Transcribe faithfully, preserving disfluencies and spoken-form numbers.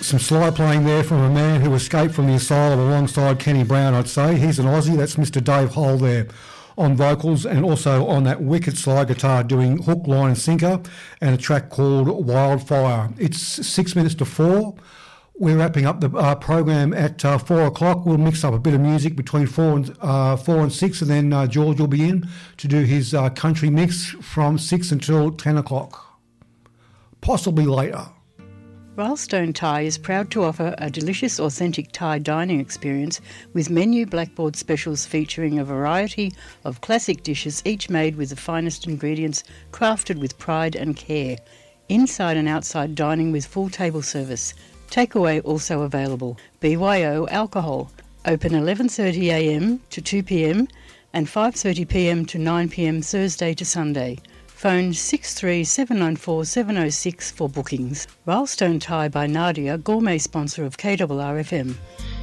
some slide playing there from a man who escaped from the asylum alongside Kenny Brown, I'd say. He's an Aussie. That's Mister Dave Hull there on vocals, and also on that wicked slide guitar doing Hook, Line and Sinker, and a track called Wildfire. It's six minutes to four. We're wrapping up the uh, program at uh, four o'clock. We'll mix up a bit of music between four and uh, four and six, and then uh, George will be in to do his uh, country mix from six until ten o'clock, possibly later. Railstone Thai is proud to offer a delicious, authentic Thai dining experience with menu blackboard specials featuring a variety of classic dishes, each made with the finest ingredients, crafted with pride and care. Inside and outside dining with full table service. Takeaway also available. B Y O alcohol. Open eleven thirty a m to two p m and five thirty p m to nine p m Thursday to Sunday. Phone six three seven nine four seven oh six for bookings. Railstone Thai by Nadia, gourmet sponsor of K R R F M.